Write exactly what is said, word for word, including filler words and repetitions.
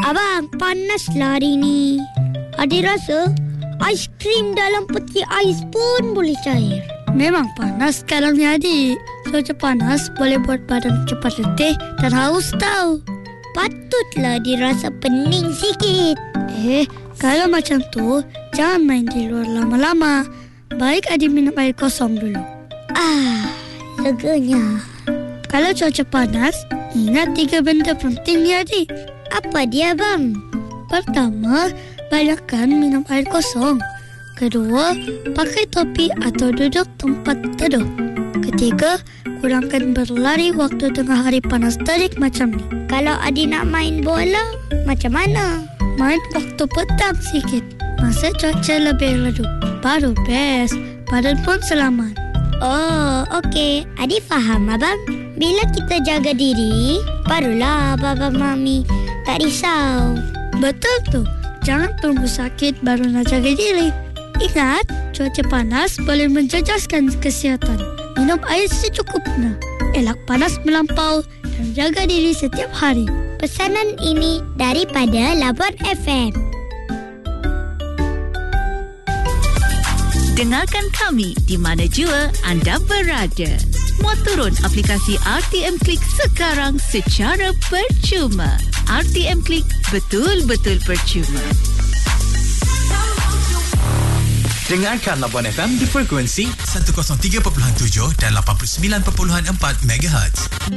Abang, panaslah hari ni. Adik rasa aiskrim dalam peti ais pun boleh cair. Memang panas sekarang ni adik. Cuaca panas boleh buat badan cepat letih dan haus tau. Patutlah dirasa pening sikit. Eh, kalau macam tu, jangan main di luar lama-lama. Baik adik minum air kosong dulu. Ah, leganya. Kalau cuaca panas, ingat tiga benda penting ya adik. Apa dia bang? Pertama, banyakkan minum air kosong. Kedua, pakai topi atau duduk tempat teduh. Ketiga, kurangkan berlari waktu tengah hari panas terik macam ni. Kalau adik nak main bola, macam mana? Main waktu petang sikit. Masa cuaca lebih redup. Baru best. Badan pun selamat. Oh, okey. Adik faham abang. Bila kita jaga diri, barulah baba mami tak risau. Betul tu. Jangan tunggu sakit baru nak jaga diri. Ingat, cuaca panas boleh menjejaskan kesihatan. Minum air secukupnya. Elak panas melampau dan jaga diri setiap hari. Pesanan ini daripada Labuan F M. Dengarkan kami di mana jua anda berada. Muat turun aplikasi R T M Klik sekarang secara percuma. R T M Klik, betul-betul percuma. Dengarkan Labuan F M di frekuensi seratus tiga perpuluhan tujuh dan lapan puluh sembilan perpuluhan empat megahertz.